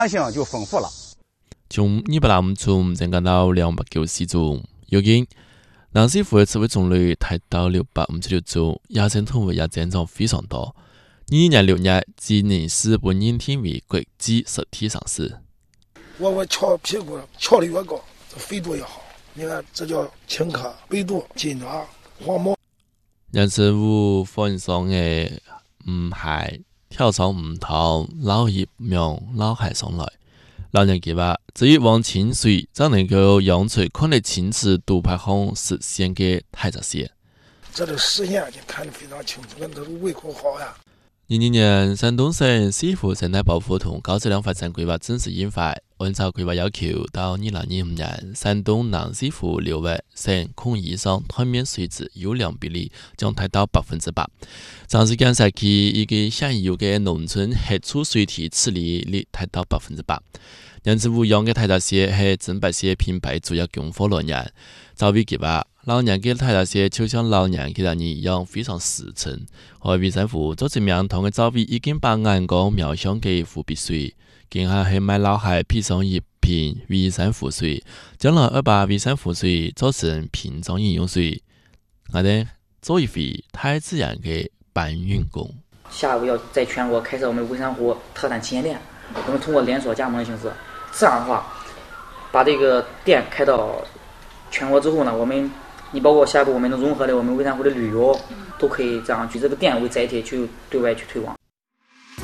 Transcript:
性就丰富了。 從205宗增加到294宗，如今南市府嘅職位種類提到656宗，也增同為也增長非常多。2022年6月，吉尼斯本認定為國際實體上市。 我翹屁股翹得越高，這肥度越好。你看，這叫青稞、白肚、金爪、黃毛。 人生無分上嘅唔係跳上唔同，老葉命老海上來。老人家話，只要往清水，就能夠養出看得清楚獨派項實現嘅大閘蟹。 這個實現已經看得非常清楚，那都是胃口好呀。 2022年，山東省市府生態保護同高質量發展規劃正式印發，按照規劃要求，到2025年，山東南市府6月省空以上碳面水質優良比例將達到100%。長時間社區以及現有嘅農村核儲水體處理率達到100%。人之無用嘅大閘蟹係正白蟹品牌主要供貨來源。趙偉傑話，老年嘅大閘蟹就像老年嘅人一樣非常實誠。海衛生府組織名堂嘅趙偉已經把眼光瞄向嘅湖碧水，今下係買老海配上一瓶衛生湖水，將來要把衛生湖水做成瓶裝飲用水，我哋做一回太自然嘅搬運工。 下午要在全國開設我們衛生湖特產體驗店，我們通過連鎖加盟的形式，這樣的話，把這個店開到全國之後呢，你包括下一步我們能融合的我們衛生湖的旅遊，都可以這樣舉這個店為載體去對外去推廣。